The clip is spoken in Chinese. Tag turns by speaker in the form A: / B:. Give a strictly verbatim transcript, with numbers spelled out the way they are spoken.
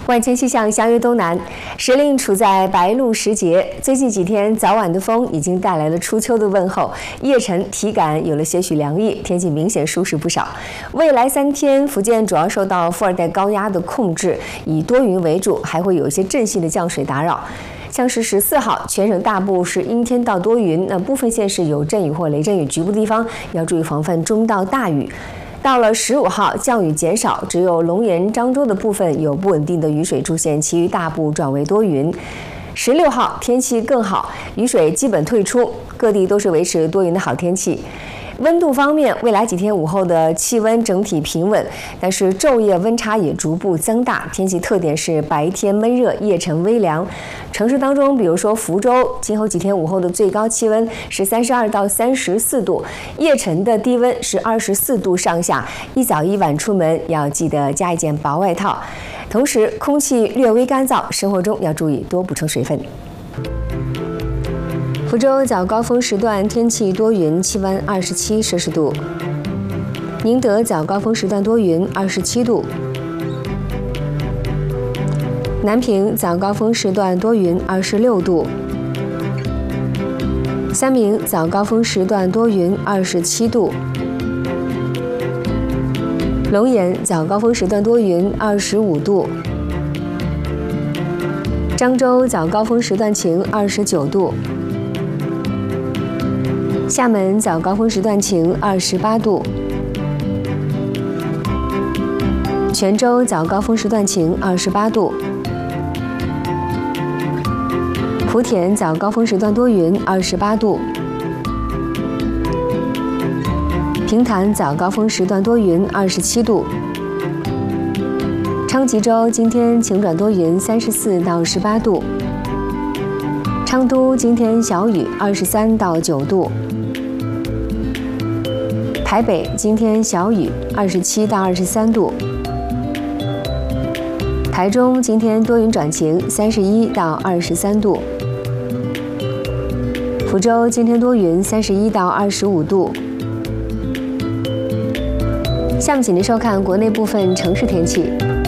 A: 万千气象相约东南，时令处在白露时节，最近几天早晚的风已经带来了初秋的问候，夜晨体感有了些许凉意，天气明显舒适不少。未来三天，福建主要受到副热带高压的控制，以多云为主，还会有一些阵性的降水打扰。像是十四号，全省大部是阴天到多云，那部分县市有阵雨或雷阵雨，局部地方要注意防范中到大雨。到了十五号，降雨减少，只有龙岩、漳州的部分有不稳定的雨水出现，其余大部转为多云。十六号天气更好，雨水基本退出，各地都是维持多云的好天气。温度方面，未来几天午后的气温整体平稳，但是昼夜温差也逐步增大。天气特点是白天闷热，夜晨微凉。城市当中，比如说福州，今后几天午后的最高气温是三十二到三十四度，夜晨的低温是二十四度上下。一早一晚出门要记得加一件薄外套。同时，空气略微干燥，生活中要注意多补充水分。福州早高峰时段天气多云，气温二十七摄氏度。宁德早高峰时段多云，二十七度。南平早高峰时段多云，二十六度。三明早高峰时段多云，二十七度。龙岩早高峰时段多云，二十五度。漳州早高峰时段晴，二十九度。厦门早高峰时段晴，二十八度。泉州早高峰时段晴，二十八度。莆田早高峰时段多云，二十八度。平潭早高峰时段多云，二十七度。昌吉州今天晴转多云，三十四到十八度。昌都今天小雨，二十三到九度。台北今天小雨，二十七到二十三度。台中今天多云转晴，三十一到二十三度。福州今天多云，三十一到二十五度。下面请您收看国内部分城市天气。